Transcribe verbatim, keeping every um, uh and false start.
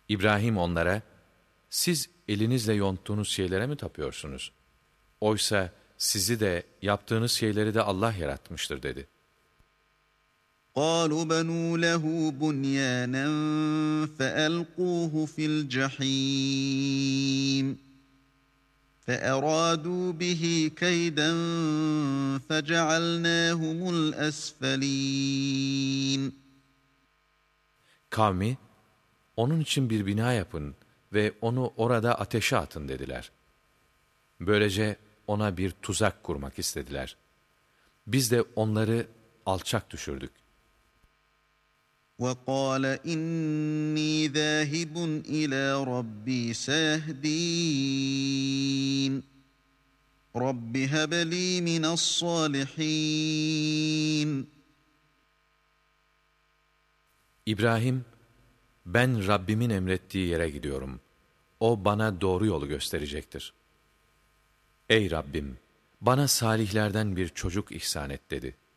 İbrahim onlara, siz elinizle yonttuğunuz şeylere mi tapıyorsunuz? Oysa sizi de yaptığınız şeyleri de Allah yaratmıştır dedi. قالوا بنوا له بنيانا فألقوه في الجحيم فأرادوا به كيدا فجعلناهم الأسفلين. Kavmi, onun için bir bina yapın ve onu orada ateşe atın dediler. Böylece ona bir tuzak kurmak istediler. Biz de onları alçak düşürdük. وَقَالَ إِنِّي ذَاهِبٌ إِلَى رَبِّي سَيَهْدِينِ رَبِّ هَبْ لِي مِنَ الصَّالِحِينَ. İbrahim, ben Rabbimin emrettiği yere gidiyorum. O bana doğru yolu gösterecektir. Ey Rabbim, bana salihlerden bir çocuk ihsan et dedi.